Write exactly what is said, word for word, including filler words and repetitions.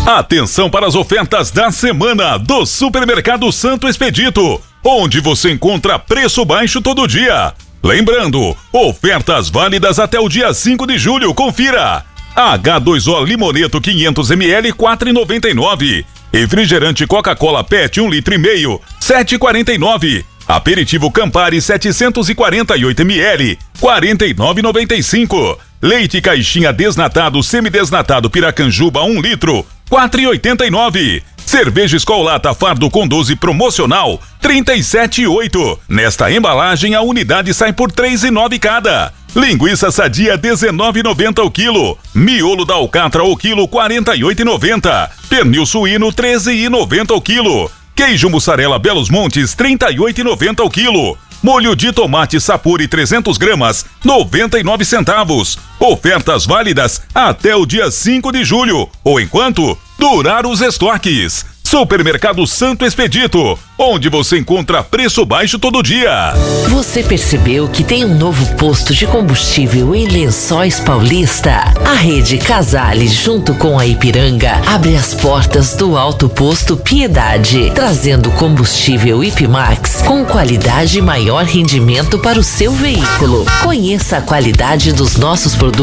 Atenção para as ofertas da semana do Supermercado Santo Expedito, onde você encontra preço baixo todo dia. Lembrando, ofertas válidas até o dia cinco de julho, confira. H dois O Limoneto quinhentos mililitros, quatro reais e noventa e nove centavos. Refrigerante Coca-Cola Pet um litro e meio, sete reais e quarenta e nove centavos. Aperitivo Campari setecentos e quarenta e oito mililitros, quarenta e nove reais e noventa e cinco centavos. Leite Caixinha Desnatado Semidesnatado Piracanjuba um litro, quatro reais e oitenta e nove centavos. Cerveja Skol Lata Fardo com doze promocional, trinta e sete reais e oito centavos. Nesta embalagem a unidade sai por três reais e nove centavos cada. Linguiça Sadia dezenove reais e noventa centavos o quilo. Miolo da Alcatra o quilo quarenta e oito reais e noventa centavos. Pernil suíno treze reais e noventa centavos o quilo. Queijo mussarela Belos Montes trinta e oito reais e noventa centavos o quilo. Molho de tomate Sapuri trezentos gramas, noventa e nove centavos. Ofertas válidas até o dia cinco de julho, ou enquanto durar os estoques. Supermercado Santo Expedito, onde você encontra preço baixo todo dia. Você percebeu que tem um novo posto de combustível em Lençóis Paulista? A rede Casale, junto com a Ipiranga, abre as portas do Alto Posto Piedade, trazendo combustível Ipimax com qualidade e maior rendimento para o seu veículo. Conheça a qualidade dos nossos produtos